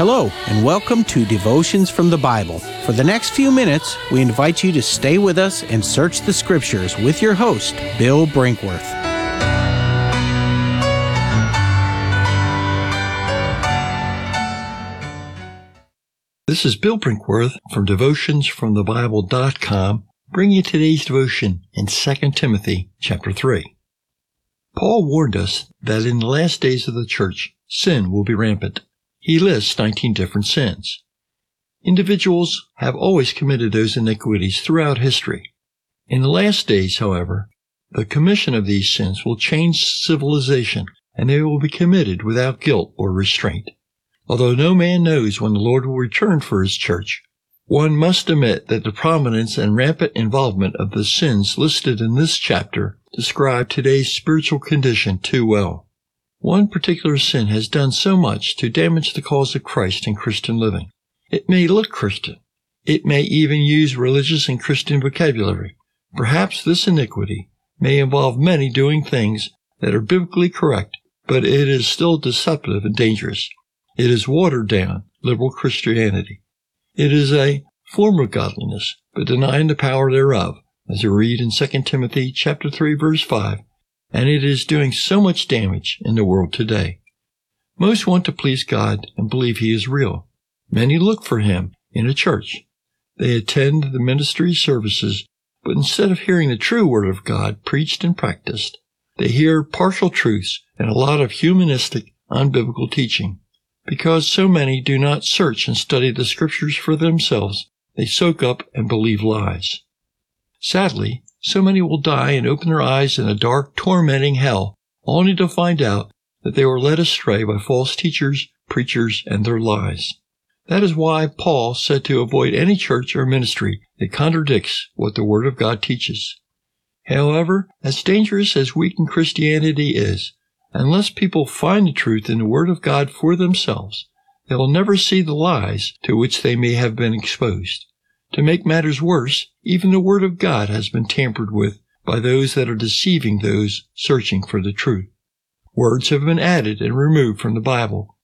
Hello, and welcome to Devotions from the Bible. For the next few minutes, we invite you to stay with us and search the Scriptures with your host, Bill Brinkworth. This is Bill Brinkworth from DevutionsFromTheBible.com, bringing you today's devotion in 2 Timothy chapter 3. Paul warned us that in the last days of the church, sin will be rampant. He lists 19 different sins. Individuals have always committed those iniquities throughout history. In the last days, however, the commission of these sins will change civilization, and they will be committed without guilt or restraint. Although no man knows when the Lord will return for His church, one must admit that the prominence and rampant involvement of the sins listed in this chapter describe today's spiritual condition too well. One particular sin has done so much to damage the cause of Christ in Christian living. It may look Christian. It may even use religious and Christian vocabulary. Perhaps this iniquity may involve many doing things that are biblically correct, but it is still deceptive and dangerous. It is watered-down liberal Christianity. It is a form of godliness, but denying the power thereof, as we read in 2 Timothy chapter 3, verse 5, and it is doing so much damage in the world today. Most want to please God and believe He is real. Many look for Him in a church. They attend the ministry services, but instead of hearing the true Word of God preached and practiced, they hear partial truths and a lot of humanistic, unbiblical teaching. Because so many do not search and study the Scriptures for themselves, they soak up and believe lies. Sadly, so many will die and open their eyes in a dark, tormenting hell, only to find out that they were led astray by false teachers, preachers, and their lies. That is why Paul said to avoid any church or ministry that contradicts what the Word of God teaches. However, as dangerous as weakened Christianity is, unless people find the truth in the Word of God for themselves, they will never see the lies to which they may have been exposed. To make matters worse, even the Word of God has been tampered with by those that are deceiving those searching for the truth. Words have been added and removed from the Bible